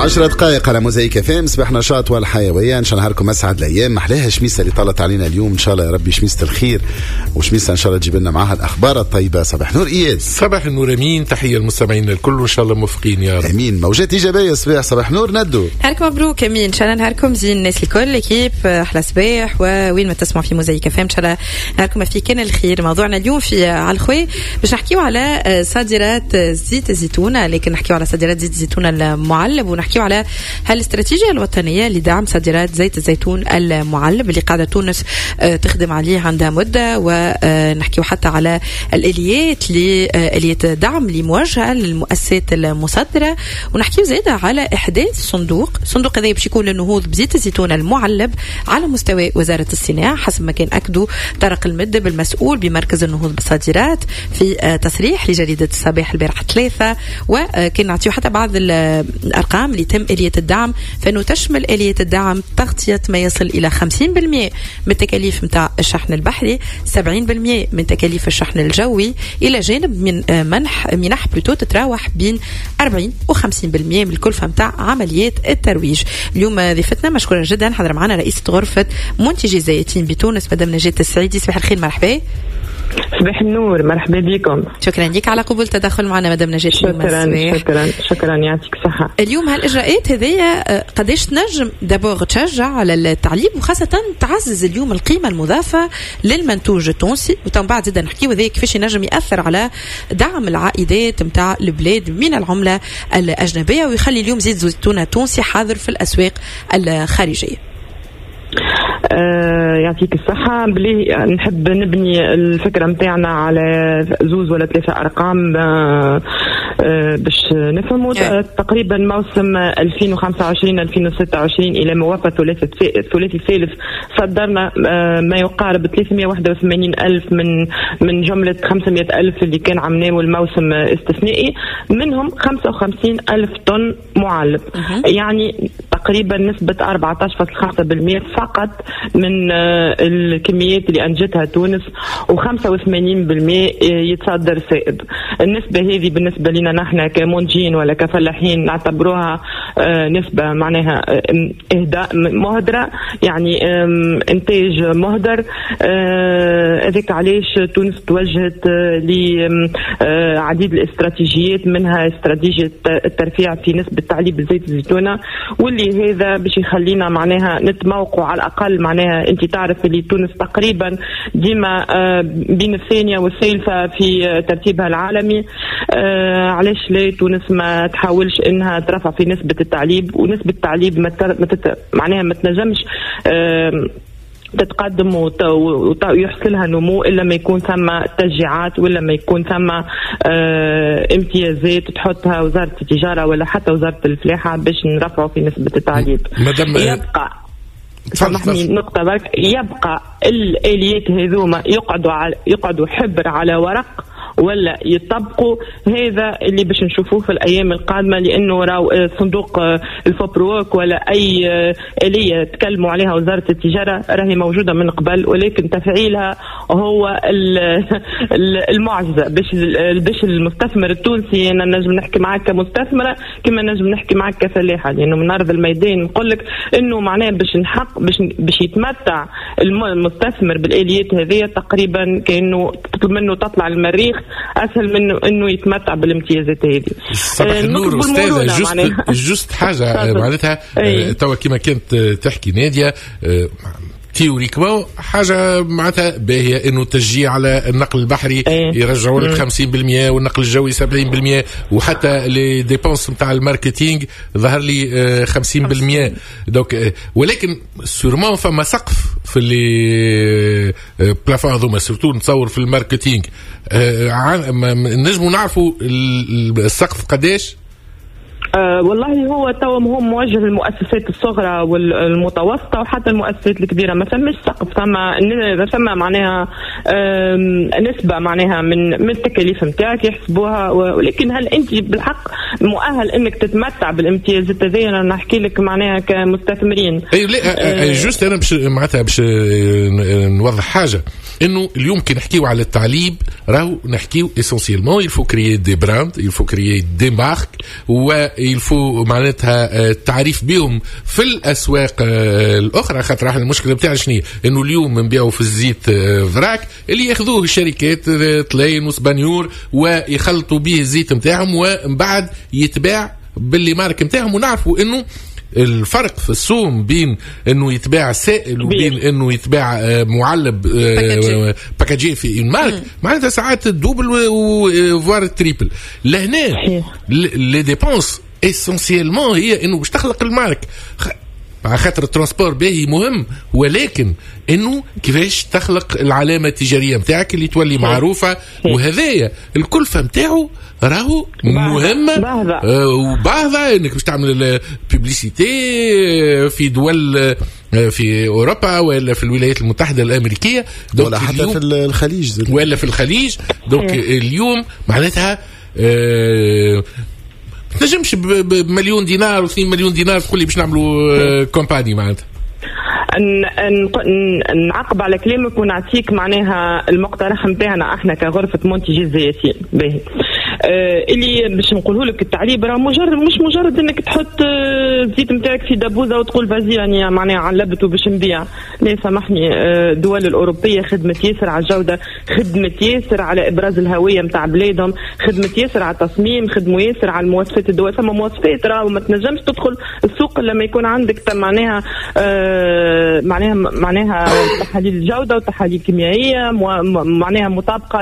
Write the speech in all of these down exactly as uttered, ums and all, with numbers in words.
عشرة دقائق على موزايك اف ام. صباح نشاط والحيوية، ان شاء الله نهاركم اسعد الايام. محلاها شميسه اللي طلت علينا اليوم، ان شاء الله يا ربي شميسه الخير، وشميسه ان شاء الله تجيب لنا معها الاخبار الطيبه. صباح نور اياد. صباح النور امين. تحيه للمستمعين الكل وان شاء الله موفقين يا رب. امين. موجات ايجابيه صباح. صباح نور ندو. نهاركم مبروك امين. ان شاء الله نهاركم زين الناس الكل، اكيب احلى صباح ووين ما تسمعوا في موزايك اف ام. ان شاء الله نهاركم في كان الخير. موضوعنا اليوم في على الخوي باش نحكيو على صادرات زيت الزيتون، لكن نحكيو على صادرات زيت الزيتون المعلب، ونحكيو على هالاستراتيجية الوطنية لدعم صادرات زيت الزيتون المعلب اللي قاعدة تونس تخدم عليه عندها مدة. ونحكيو حتى على الآليات لآليات الدعم اللي موجهة للمؤسسات المصدرة، ونحكيو زيادة على إحداث صندوق صندوق هذا باش يكون للنهوض بزيت الزيتون المعلب على مستوى وزارة الصناعة، حسب ما كان أكدوا طارق المدب المسؤول بمركز النهوض بالصادرات في تصريح لجريدة الصباح البارحة ثلاثة. وكان نعطيو حتى بعض الأرقام اللي تم آلية الدعم، فإنه تشمل آلية الدعم تغطية ما يصل إلى خمسين بالمئة من تكاليف متاع الشحن البحري، سبعين بالمئة من تكاليف الشحن الجوي، إلى جانب من منح منح بلوتو تتراوح بين أربعين وخمسين بالمئة من الكلفة متاع عمليات الترويج. اليوم ضيفتنا مشكورة جدا، حضر معنا رئيسة غرفة منتجي الزيتين بتونس مدام نجاة السعيدي. صباح الخير، مرحبا. صباح النور، مرحبا بكم. شكرا لك على قبول تدخل معنا مدام نجاة. شكرا شكرا شكرا يعطيك الصحة. اليوم هالإجراءات هذه قديش تنجم دابور تشجع على التعليب، وخاصة تعزز اليوم القيمة المضافة للمنتوج التونسي، وتم بعد زيدا نحكيو ذي كيفاش ينجم يأثر على دعم العائدات متاع البلاد من العملة الأجنبية، ويخلي اليوم زيت زيتون تونسي حاضر في الأسواق الخارجية. آه يعطيك الصحة. بلي نحب نبني الفكرة متاعنا على زوز ولا ثلاثة أرقام آه آه باش نفهموا. آه. تقريبا موسم ألفين وخمسة وعشرين ألفين وستة وعشرين إلى موافقة الثلاثي الثالث صدرنا آه ما يقارب ثلاثمئة وواحد وثمانين ألف من من جملة خمسمئة ألف اللي كان عملناه الموسم استثنائي، منهم خمسة وخمسين ألف طن معلب. آه. يعني تقريبا نسبة أربعة عشر فاصلة خمسة بالمئة فقط من الكميات اللي أنجتها تونس، وخمسة وثمانين بالمئة يتصدر سائب. النسبة هذه بالنسبة لنا نحن كمنتجين ولا كفلاحين نعتبروها نسبة معناها إهداء مهدرة، يعني إنتاج مهدر. هذاك علاش تونس توجهت لعديد الاستراتيجيات، منها استراتيجية الترفيع في نسبة تعليب زيت الزيتونة، واللي هذا باش يخلينا معناها نتموقوا على الأقل. معناها أنت تعرف اللي تونس تقريبا ديما بين الثانية والثالثة في ترتيبها العالمي. علاش لا تونس ما تحاولش إنها ترفع في نسبة التعليب، ونسبة التعليب ما تت... معناها ما تنجمش تتقدم ويحصلها نمو إلا ما يكون ثم تشجيعات، ولا ما يكون ثم امتيازات تحطها وزارة التجارة ولا حتى وزارة الفلاحة باش نرفعوا في نسبة التعليب. يبقى سامحني نقطة برك، يبقى الآليات هذوما يقعدوا على يقعدوا حبر على ورق ولا يطبقوا. هذا اللي باش نشوفوه في الأيام القادمة، لأنه راو صندوق الفوبروك ولا أي آلية تكلموا عليها وزارة التجارة راهي موجودة من قبل، ولكن تفعيلها هو المعجزة. باش باش المستثمر التونسي، أنا نجم نحكي معك كمستثمرة كما نجم نحكي معك كفلاحة، لأنه من أرض الميدان نقول لك إنه معناه باش نحق باش باش يتمتع المستثمر بالآليات هذه تقريبا كأنه تطلب منه تطلع المريخ أسهل منه إنه يتمتع بالامتيازات هذه. صباح النور أستاذة. جست جست حاجة معناتها توا كما كانت تحكي نادية، تيوريكمون حاجة معناتها باهية إنه تشجيع على النقل البحري يرجعوا لك خمسين بالمئة والنقل الجوي سبعين بالمئة، وحتى لي ديبونس متاع الماركتينج ظهر لي خمسين بالمئة. دوك ولكن سورمون فما سقف في اللي بلافون هذوما، سورتو نتصور في الماركتينج. نجموا نعرفوا السقف قداش؟ أه والله هو تو هو موجه للمؤسسات الصغرى والمتوسطة وحتى المؤسسات الكبيرة. ما ثمش سقف، ثم ثم معناها نسبة معناها من من التكاليف نتاعك يحسبوها. ولكن هل أنت بالحق مؤهل انك تتمتع بالامتيازات هذه. انا نحكي لك معناها كمستثمرين. اي لا جوست انا باش معناتها باش نوضح حاجه انه اليوم كي نحكيو على التعليب راهو نحكيو اسونسيلمون يلفو كريي دي براند، يلفو كريي دي مارك، ويلفو معناتها التعريف بهم في الاسواق الاخرى. خاطر احنا المشكله بتاعنا شنو انه اليوم نبيعوا في الزيت فراك اللي ياخذوه الشركات تلاين وسبانيور ويخلطوا به الزيت نتاعهم ومن بعد يتباع باللي مارك نتاعهم. ونعرفوا انه الفرق في السوم بين انه يتباع سائل وبين انه يتباع معلب باكاجي في المارك معناتها ساعات الدوبل وفوار التريبل. لهنا لي ديبونس اسونسيلمون هي انه باش تخلق المارك على خاطر الترانسبور باهي مهم، ولكن انه كيفاش تخلق العلامه التجاريه نتاعك اللي تولي معروفه، وهذايا الكلفه نتاعو راهو مهمه آه وبعضها انك باش تعمل بيبليسيتي في دول في اوروبا ولا في الولايات المتحده الامريكيه ولا حتى في الخليج ولا في الخليج. دونك اليوم معناتها آه نجمش بمليون دينار واثنين مليون دينار تقول لي باش نعملوا كومباني معناتها. نعقب على كلامك ونعطيك معناها المقترح نتاعنا احنا كغرفه منتجي الزيتين باهي. آه اللي باش نقوله لك التعليب راه مجرد مش مجرد انك تحط الزيت نتاعك في دبوزه وتقول فازي يعني معناها علبته باش نبيع. لا سامحني، الدول آه الاوروبيه خدمت ياسر على الجوده، خدمت ياسر على ابراز الهويه نتاع بلادهم، خدمت ياسر على التصميم، خدموا ياسر على المواصفات الدول. ثم مواصفات راه ما تنجمش تدخل السوق لما يكون عندك معناها آه معناها معناها تحاليل الجوده وتحاليل كيميائيه معناها مطابقه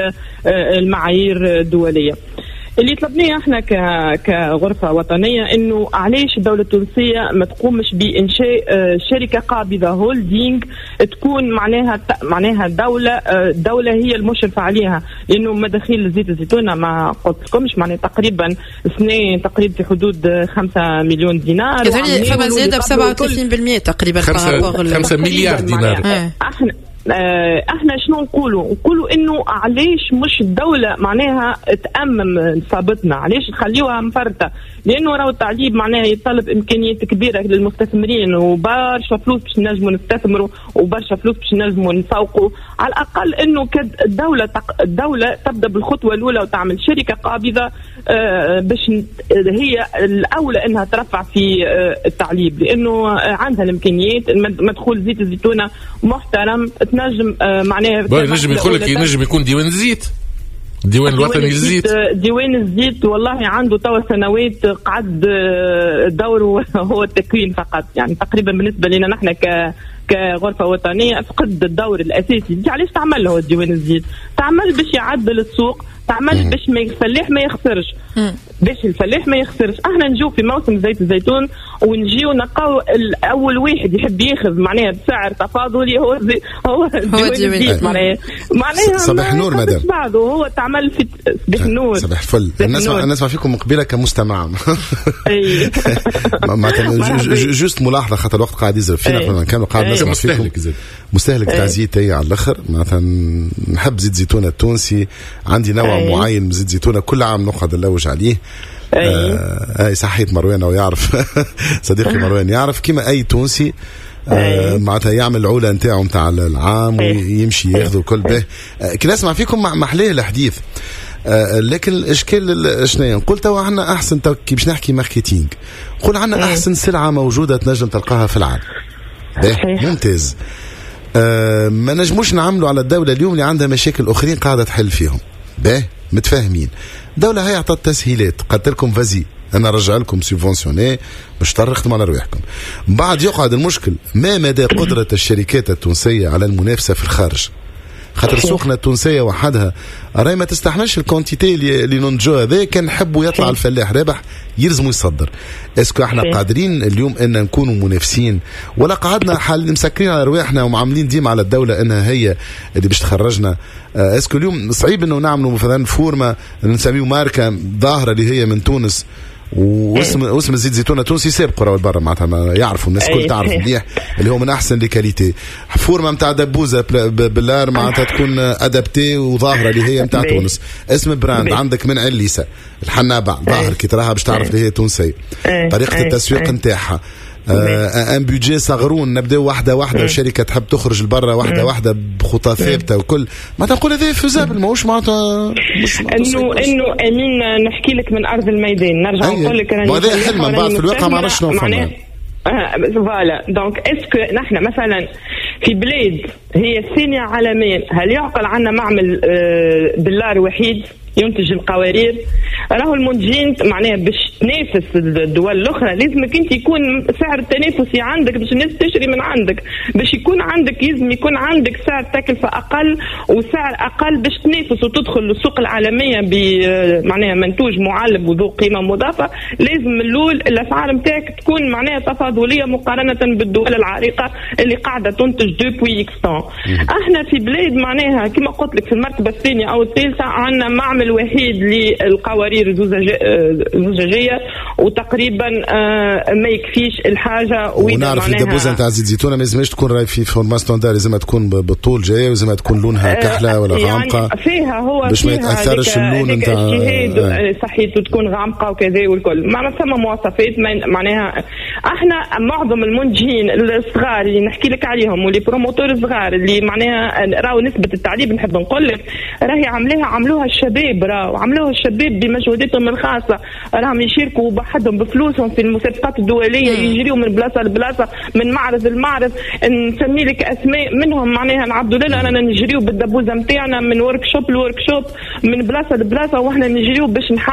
للمعايير الدوليه. اللي طلبناه احنا كغرفه وطنيه انه علاش الدوله التونسيه ما تقومش بانشاء شركه قابضه هولدينج تكون معناها معناها دوله دوله هي المشرفه عليها، لانه مداخيل زيت الزيتونه ما قلت لكمش معناها تقريبا سنين تقريبا في حدود خمسة مليون دينار، يعني فما زياده ب سبعة وثلاثين بالمئة تقريبا خمسة مليار دينار. احنا احنا شنو نقولوا نقولوا انه علاش مش الدوله معناها تامم صابتنا، علاش تخليوها مفرطه؟ لانه راهو التعليب معناها يتطلب امكانيات كبيره للمستثمرين وبرشا فلوس باش نجموا نستثمروا وبرشا فلوس باش نجموا نسوقوا. على الاقل انه الدوله الدوله تبدا بالخطوه الاولى وتعمل شركه قابضه اه باش هي الاولى انها ترفع في اه التعليب، لانه عندها الامكانيات. مدخول زيت الزيتونه محترم تنجم آه معناها نجم يقول لك ينجم يكون ديوان الزيت، الديوان الوطني للزيت. ديوان الزيت والله عنده توا سنوات قعد دوره هو التكوين فقط، يعني تقريبا بالنسبه لنا نحن ك كغرفه وطنيه فقد الدور الاساسي. علاش تعمل له ديوان الزيت؟ تعمل باش يعدل السوق، تعمل باش ما الفلاح ما يخسرش، باش الفلاح ما يخسرش. احنا نجيو في موسم زيت الزيتون ونجيو نلقاو الاول واحد يحب ياخذ معناها بسعر تفاضلي هو زي هو ديوان الزيت معناها معناها صباح النور مدام بعده هو تعمل في صباح النور. صباح الفل. نسمع نسمع فيكم مقبله كمستمع. اي جوست ملاحظه خاطر الوقت قاعد يزرب فينا قبل كامل قاعد نسمع فيكم مستهلك تاع زيت على الاخر. مثلا نحب زيت زيتونه التونسي، عندي نوع أي. معين من زيت زيتونه كل عام نقعد نلوج عليه. اي آه صحيت مروان ويعرف صديقي مروان يعرف كيما اي تونسي آه معناتها يعمل العوله نتاعو نتاع العام ويمشي ياخذ كل به. آه كي نسمع فيكم محليه الحديث. آه لكن الاشكال شنو نقول توا عندنا احسن كي باش نحكي ماركتينغ نقول عندنا احسن سلعه موجوده تنجم تلقاها في العالم. ممتاز. آه ما نجموش نعملوا على الدوله اليوم اللي عندها مشاكل اخرين قاعده تحل فيهم. باهي متفاهمين. دولة هي عطت تسهيلات، قالت لكم فازي انا رجع لكم سيفونسيوني باش ترختم على رواحكم. بعد يقعد المشكل ما مدى قدرة الشركات التونسية على المنافسة في الخارج. خاطر سوقنا التونسية وحدها راهي ما تستحملش الكونتيتي اللي ننجو هذا. كان نحبوا يطلع الفلاح رابح يلزموا يصدر. اسكو احنا قادرين اليوم ان نكونوا منافسين ولا قعدنا حال مسكرين على رواحنا ومعاملين ديما على الدولة انها هي اللي باش تخرجنا؟ اسكو اليوم صعيب انه نعملوا مثلا فورمة نسميه ماركة ظاهرة اللي هي من تونس واسم اسم زيت زيتونه تونسي سابق راهو برا معناتها يعرفوا الناس الكل تعرف مليح اللي هو من احسن لي كاليتي. فورمه نتاع دبوزه باللار معناتها تكون ادابتي وظاهره اللي هي نتاع تونس. اسم براند عندك من عليسه الحنابع ظاهر كي تراها باش تعرف اللي هي تونسيه. طريقه التسويق نتاعها آه ان بيجي صغرون نبداو واحده واحده والشركه تحب تخرج لبرا واحده واحده بخطى ثابته وكل ما تنقول هذا فيزابل ماهوش معناتها انه انه امين نحكي لك من ارض الميدان نرجع نقول لك انا هذا حلم من بعد في الواقع ما عرفش شنو فهمنا فوالا. دونك اسكو نحن مثلا في بلاد هي الثانيه عالميا هل يعقل عنا معمل دولار وحيد ينتج القوارير؟ راهو المنتجين معناها باش تنافس الدول الاخرى لازمك انت يكون سعر التنافسي عندك باش الناس تشتري من عندك، باش يكون عندك لازم يكون عندك سعر تكلفه اقل وسعر اقل باش تنافس وتدخل للسوق العالميه بمعناها منتوج معلب وذو قيمه مضافه. لازم الاول الاسعار نتاعك تكون معناها تفاضليه مقارنه بالدول العريقه اللي قاعده تنتج دو بوي اكستون. احنا في بلاد معناها كما قلت لك في المرتبه الثانيه او الثالثه عندنا معمل وحيد للقوارير زجاجيه وتقريبا ما يكفيش الحاجه. ونعرف الدبوزه نتاع زيت زيتونه ما لازمش تكون راي في فورما ستاندار، لازم تكون بالطول جايه ولازم تكون لونها كحله ولا غامقه يعني فيها هو باش ما يتاثرش اللون نتاع آه. صحيت وتكون غامقه وكذا والكل ما ثم مواصفات معناها. احنا معظم المنتجين الصغار اللي نحكي لك عليهم واللي بروموتور الصغار اللي معناها راهو نسبه التعليب نحب نقول لك راهي عاملاها عملوها الشباب راهو عملوها الشباب بمجهوداتهم الخاصه راهم يشاركوا بحدهم بفلوسهم في المسابقات الدوليه يجريوا من بلاصه لبلاصه من معرض لمعرض. نسمي لك اسماء منهم معناها نعبدوا لنا انا نجريوا بالدبوزه نتاعنا من ورك شوب لورك شوب من بلاصه لبلاصه واحنا نجريوا باش